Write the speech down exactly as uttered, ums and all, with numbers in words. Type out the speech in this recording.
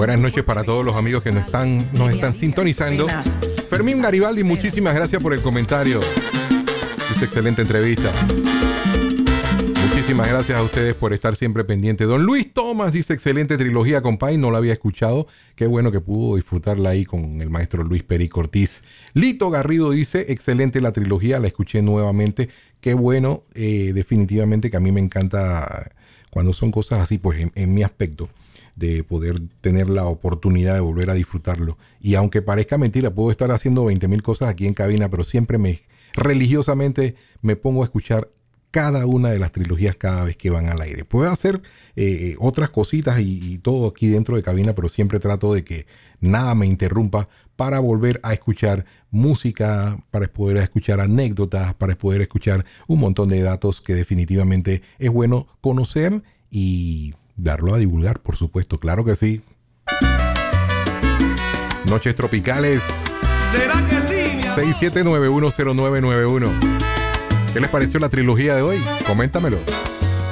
Buenas noches para todos los amigos que nos están, nos están sintonizando. Fermín Garibaldi, muchísimas gracias por el comentario. Es excelente entrevista. Muchísimas gracias a ustedes por estar siempre pendientes. Don Luis Tomás dice, excelente trilogía, compay, no la había escuchado. Qué bueno que pudo disfrutarla ahí con el maestro Luis Peri Cortiz. Lito Garrido dice, excelente la trilogía, la escuché nuevamente. Qué bueno, eh, definitivamente que a mí me encanta cuando son cosas así, pues en, en mi aspecto, de poder tener la oportunidad de volver a disfrutarlo. Y aunque parezca mentira, puedo estar haciendo veinte mil cosas aquí en cabina, pero siempre me religiosamente me pongo a escuchar cada una de las trilogías cada vez que van al aire. Puedo hacer eh, otras cositas y, y todo aquí dentro de cabina, pero siempre trato de que nada me interrumpa para volver a escuchar música, para poder escuchar anécdotas, para poder escuchar un montón de datos que definitivamente es bueno conocer y darlo a divulgar, por supuesto. Claro que sí. Noches tropicales. ¿Será que sí, mi amor? seis siete nueve uno cero nueve nueve uno. ¿Qué les pareció la trilogía de hoy? Coméntamelo.